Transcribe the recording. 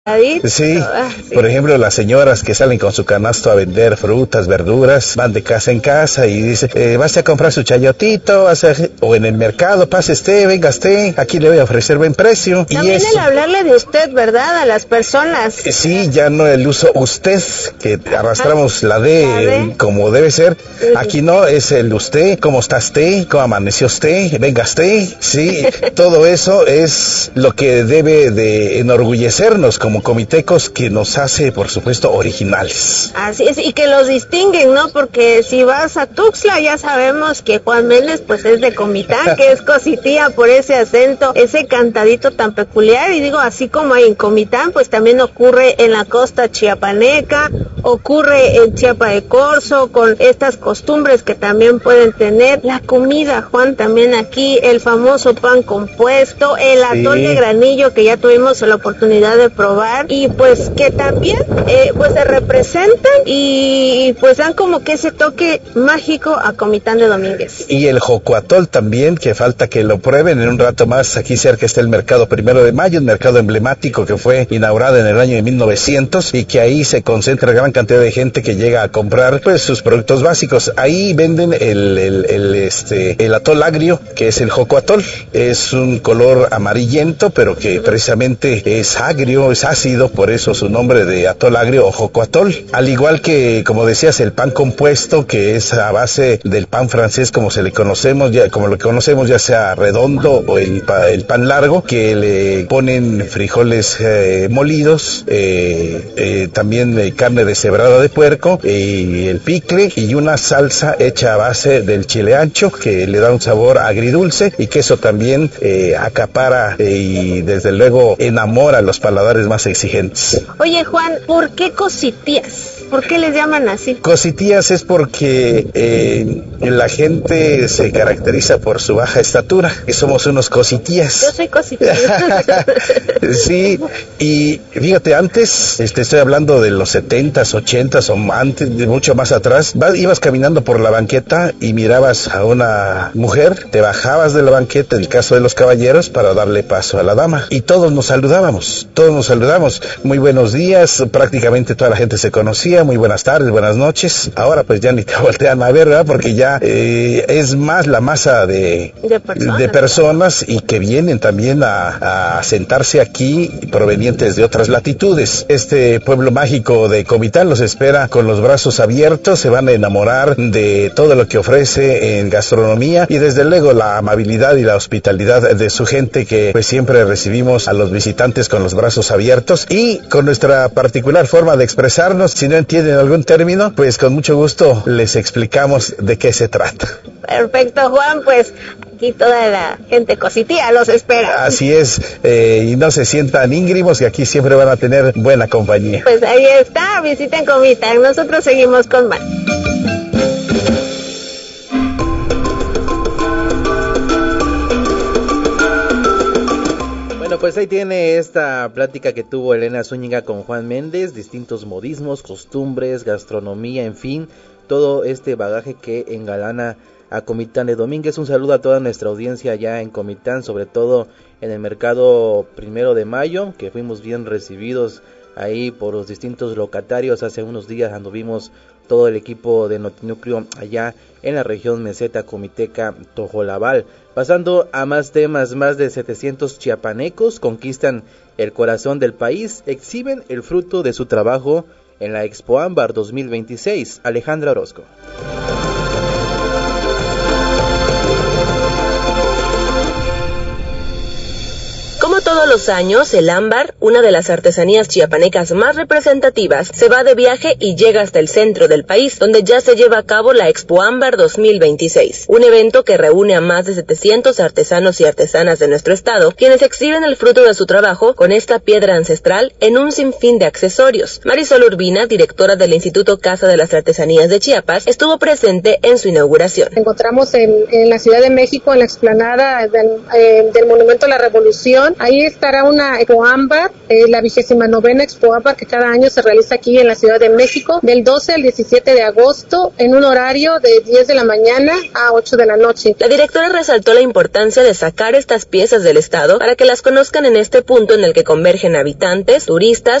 Sí, por ejemplo, las señoras que salen con su canasto a vender frutas, verduras, van de casa en casa y dicen, vas a comprar su chayotito, o en el mercado, pase usted, venga usted, aquí le voy a ofrecer buen precio. También el hablarle de usted, ¿verdad? A las personas. Sí, ya no el uso usted, que arrastramos la D como debe ser. Aquí no, es el usted, ¿cómo está usted? ¿Cómo amaneció usted? Venga usted. Sí, todo eso es lo que debe de enorgullecernos como comitecos, que nos hace, por supuesto, originales. Así es, y que los distinguen, ¿no? Porque si vas a Tuxtla, ya sabemos que Juan Méndez, pues, es de Comitán, que es cositía por ese acento, ese cantadito tan peculiar, y digo, así como hay en Comitán, pues también ocurre en la costa chiapaneca, ocurre en Chiapa de Corzo, con estas costumbres que también pueden tener. La comida, Juan, también aquí, el famoso pan compuesto, el atol de granillo, que ya tuvimos la oportunidad de probar, y pues que también pues se representan y pues dan como que ese toque mágico a Comitán de Domínguez. Y el jocoatol también, que falta que lo prueben en un rato más. Aquí cerca está el mercado 1 de Mayo, un mercado emblemático que fue inaugurado en el año de 1900 y que ahí se concentra gran cantidad de gente que llega a comprar pues sus productos básicos. Ahí venden el atol agrio, que es el jocoatol. Es un color amarillento, pero que precisamente es agrio, es ácido, por eso su nombre de atol agrio o jocoatol. Al igual que, como decías, el pan compuesto, que es a base del pan francés, como lo conocemos, ya sea redondo o el pan largo, que le ponen frijoles molidos, también carne deshebrada de puerco, y el picle, y una salsa hecha a base del chile ancho, que le da un sabor agridulce, y que eso también acapara y desde luego enamora a los paladares más exigentes. Oye, Juan, ¿por qué cositías? ¿Por qué les llaman así? Cositías es porque la gente se caracteriza por su baja estatura, y somos unos cositías. Yo soy cositía. Sí, y fíjate, antes, estoy hablando de los 70s, 80s o antes, de mucho más atrás, ibas caminando por la banqueta y mirabas a una mujer, te bajabas de la banqueta, en el caso de los caballeros, para darle paso a la dama, y todos nos saludábamos, muy buenos días, prácticamente toda la gente se conocía, muy buenas tardes, buenas noches. Ahora pues ya ni te voltean a ver, ¿verdad? Porque ya es más la masa de personas y que vienen también a sentarse aquí, provenientes de otras latitudes. Este pueblo mágico de Comitán los espera con los brazos abiertos, se van a enamorar de todo lo que ofrece en gastronomía y desde luego la amabilidad y la hospitalidad de su gente, que pues siempre recibimos a los visitantes con los brazos abiertos y con nuestra particular forma de expresarnos. Si no entienden algún término, pues con mucho gusto les explicamos de qué se trata. Perfecto, Juan, pues aquí toda la gente cositía los espera. Así es, y no se sientan íngrimos, que aquí siempre van a tener buena compañía. Pues ahí está, visiten Comitán, nosotros seguimos con más. Bueno, pues ahí tiene esta plática que tuvo Elena Zúñiga con Juan Méndez, distintos modismos, costumbres, gastronomía, en fin, todo este bagaje que engalana a Comitán de Domínguez. Un saludo a toda nuestra audiencia allá en Comitán, sobre todo en el mercado 1 de Mayo, que fuimos bien recibidos ahí por los distintos locatarios. Hace unos días anduvimos todo el equipo de Notinúcleo allá en la región meseta comiteca Tojolabal. Pasando a más temas, más de 700 chiapanecos conquistan el corazón del país, exhiben el fruto de su trabajo en la Expo Ámbar 2026. Alejandra Orozco. Como todos los años, el ámbar, una de las artesanías chiapanecas más representativas, se va de viaje y llega hasta el centro del país, donde ya se lleva a cabo la Expo Ámbar 2026, un evento que reúne a más de 700 artesanos y artesanas de nuestro estado, quienes exhiben el fruto de su trabajo con esta piedra ancestral en un sinfín de accesorios. Marisol Urbina, directora del Instituto Casa de las Artesanías de Chiapas, estuvo presente en su inauguración. Encontramos en la Ciudad de México, en la explanada del Monumento a la Revolución. Ahí estará una Expo Ámbar, la 29ª Expo Ámbar que cada año se realiza aquí en la Ciudad de México, del 12 al 17 de agosto, en un horario de 10 de la mañana a 8 de la noche. La directora resaltó la importancia de sacar estas piezas del estado para que las conozcan en este punto en el que convergen habitantes, turistas,